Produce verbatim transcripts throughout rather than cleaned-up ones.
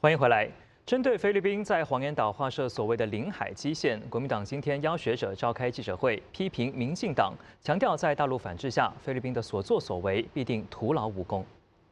欢迎回来。针对菲律宾在黄岩岛划设所谓的领海基线，国民党今天邀学者召开记者会，批评民进党，强调在大陆反制下，菲律宾的所作所为必定徒劳无功。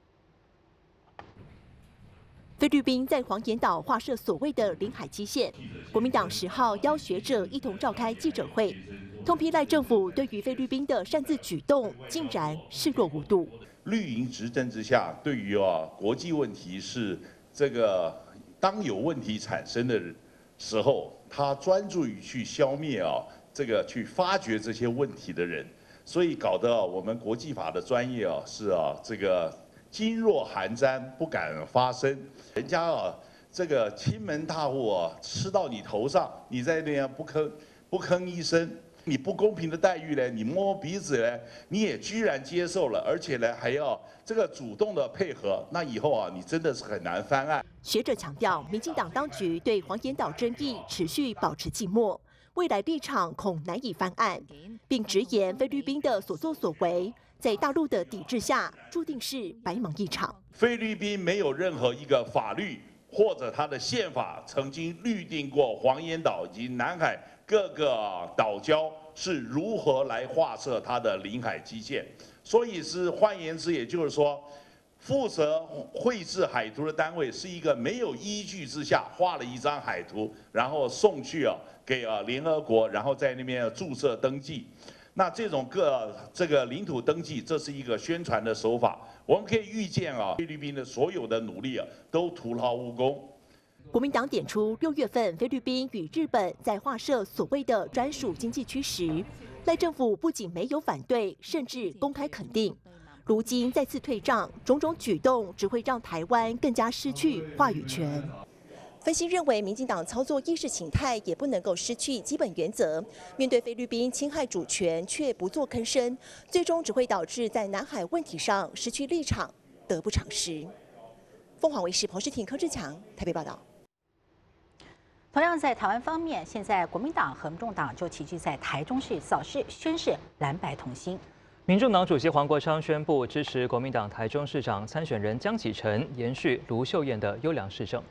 菲律宾在黄岩岛划设所谓的领海基线，国民党十号邀学者一同召开记者会，痛批赖政府对于菲律宾的擅自举动竟然视若无睹。 绿营执政之下，对于啊国际问题是这个。 当有问题产生的时候，他专注于去消灭啊，这个去发掘这些问题的人，所以搞得我们国际法的专业啊是啊这个噤若寒蟬，不敢发声。人家啊这个亲门大户啊吃到你头上，你在那边不吭不吭一声。 你不公平的待遇呢？你摸鼻子呢？你也居然接受了，而且呢还要这个主动的配合，那以后啊，你真的是很难翻案。 学者强调，民进党当局对黄岩岛争议持续保持静默，未来立场恐难以翻案，并直言菲律宾的所作所为，在大陆的抵制下，注定是白忙一场。 菲律宾没有任何一个法律或者它的宪法曾经律定过黄岩岛以及南海。 各个岛礁是如何来划设它的领海基线？所以是换言之，也就是说，负责绘制海图的单位是一个没有依据之下画了一张海图，然后送去啊给啊联合国，然后在那边注册登记。那这种个这个领土登记，这是一个宣传的手法。我们可以预见啊，菲律宾的所有的努力啊，都徒劳无功。 国民党点出，六月份菲律宾与日本在划设所谓的专属经济区时，赖政府不仅没有反对，甚至公开肯定。如今再次退让，种种举动只会让台湾更加失去话语权。分析认为，民进党操作意识形态也不能够失去基本原则。面对菲律宾侵害主权却不做吭声，最终只会导致在南海问题上失去立场，得不偿失。凤凰卫视彭世廷、柯志强台北报道。 同样在台湾方面，现在国民党和民众党就齐聚在台中市造势，宣示蓝白同心。 民众党主席黄国昌宣布支持国民党台中市长参选人江启臣延续卢秀燕的优良市政。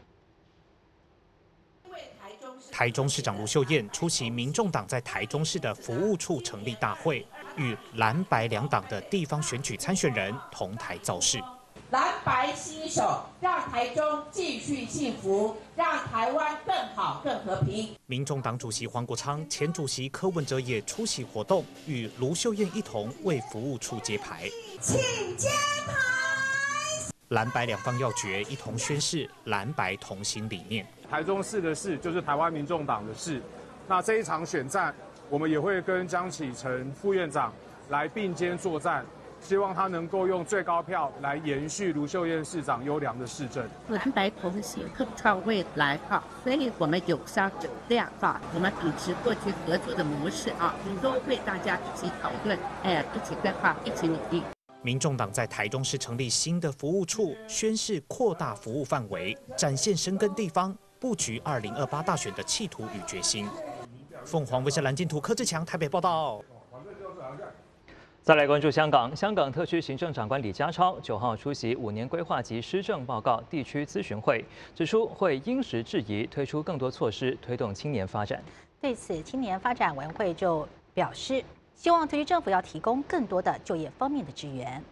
台中市长卢秀燕出席民众党在台中市的服务处成立大会，与蓝白两党的地方选举参选人同台造势。 蓝白携手，让台中继续幸福，让台湾更好、更和平。 民众党主席黄国昌、前主席柯文哲也出席活动，与卢秀燕一同为服务处揭牌。 请揭牌。 蓝白两方要诀，一同宣示蓝白同心理念。 台中市的事就是台湾民众党的事。那这一场选战，我们也会跟江启臣副院长来并肩作战。 希望他能够用最高票来延续卢秀燕市长优良的市政。 蓝白同行，共创未来哈，所以我们有商有量哈，我们秉持过去合作的模式啊，都会大家一起讨论，哎，一起规划，一起努力。 民众党在台中市成立新的服务处，宣示扩大服务范围，展现深耕地方、布局二零二八大选的企图与决心。凤凰卫视蓝金图柯志强台北报道。 再来关注香港，香港特区行政长官李家超九号出席五年规划及施政报告地区咨询会，指出会因时制宜推出更多措施，推动青年发展。 对此，青年发展委员会就表示，希望特区政府要提供更多的就业方面的支援。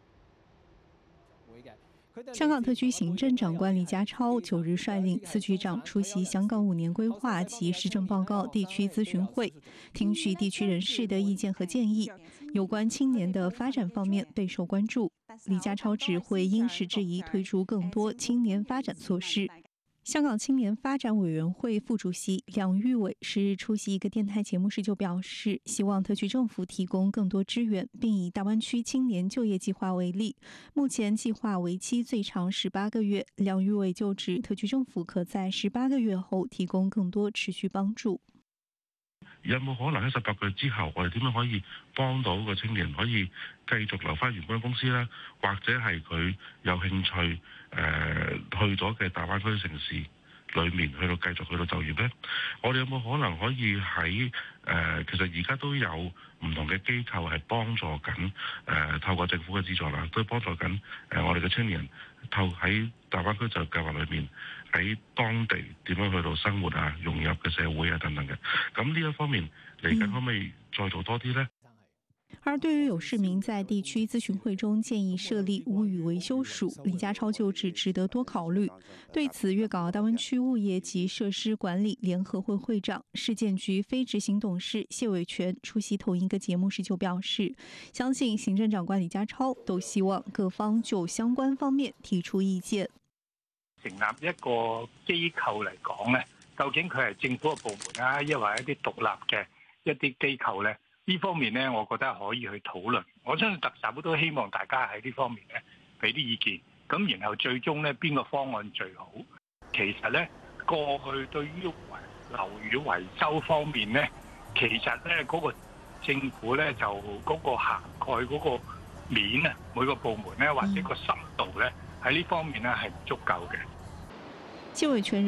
香港特区行政长官李家超九日率领司局长出席香港五年规划及施政报告地区咨询会，听取地区人士的意见和建议。有关青年的发展方面备受关注，李家超指会因时制宜推出更多青年发展措施。香港青年发展委员会副主席梁玉伟十日出席一个电台节目时就表示，希望特区政府提供更多支援，并以大湾区青年就业计划为例，目前计划为期最长十八个月。梁玉伟就指，特区政府可在十八个月后提供更多持续幫助。 有冇可能喺十八個月之後，我哋點樣可以幫到個青年可以繼續留翻原本公司咧？或者係佢有興趣誒、呃、去咗嘅大灣區城市裏面去到繼續去到就業呢？我哋有冇可能可以喺誒、呃、其實而家都有唔同嘅機構係幫助緊誒、呃、透過政府嘅資助啦，都幫助緊誒、呃、我哋嘅青年人透喺大灣區就業計劃裏面喺當地點樣去到生活啊、融入嘅社會啊等等嘅。咁呢一方面嚟緊可唔可以再做多啲呢？ 而对于有市民在地区咨询会中建议设立物语维修署，李家超就指值得多考虑。对此，粤港澳大湾区物业及设施管理联合会会长、市建局非执行董事谢伟全出席同一个节目时就表示，相信行政长官李家超都希望各方就相关方面提出意見。 成立一個機構嚟講咧，究竟佢係政府嘅部門啊，抑或一啲獨立嘅一啲機構咧？呢方面咧，我覺得可以去討論。我相信特首都希望大家喺呢方面咧俾啲意見，咁然後最終咧邊個方案最好？其實咧過去對於樓宇維修方面咧，其實咧嗰個政府咧就嗰個涵蓋嗰個面啊，每個部門咧或者個深度咧喺呢方面咧係唔足夠嘅。 謝偉全